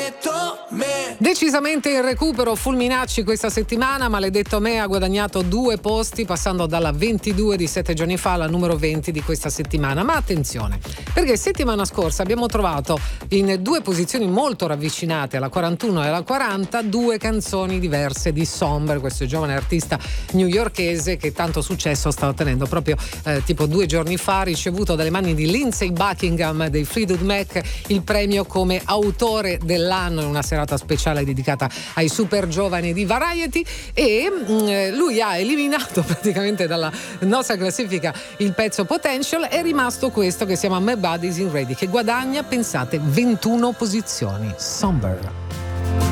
Maledetto me. Decisamente in recupero Fulminacci questa settimana. Maledetto me ha guadagnato 2 posti, passando dalla 22 di 7 giorni fa alla numero 20 di questa settimana. Ma attenzione, perché settimana scorsa abbiamo trovato in 2 posizioni molto ravvicinate, alla 41 e alla 40, 2 canzoni diverse di Somber, questo giovane artista newyorkese che tanto successo sta ottenendo. Proprio tipo 2 giorni fa ha ricevuto dalle mani di Lindsey Buckingham dei Fleetwood Mac il premio come autore dell'anno in una serata speciale dedicata ai super giovani di Variety, e lui ha eliminato praticamente dalla nostra classifica il pezzo Potential. È rimasto questo che si chiama My Body's in Ready, che guadagna, pensate, 21 posizioni. Somber.